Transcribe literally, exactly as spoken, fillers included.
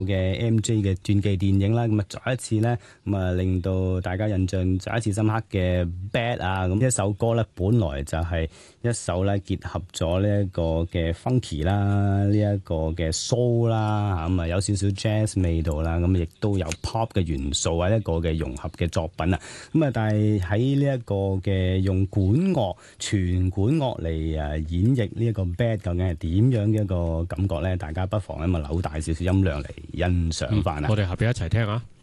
嘅 M J 嘅傳記電影啦，咁啊再一次咧，咁啊令到大家印象再一次深刻嘅 Bad 啊，咁一首歌咧，本來就係一首咧結合咗呢一個嘅 funky 啦，呢一個嘅 soul 啦，咁啊有少少 jazz 味道啦，咁亦都有 pop 嘅元素啊，一個嘅融合嘅作品啊，咁啊但係喺呢一個嘅用管樂全管樂嚟誒演繹呢一個 Bad 究竟係點樣嘅一個感覺咧？大家不妨咁啊扭大少少音量嚟欣賞翻啊！ 我哋下邊一齊聽下。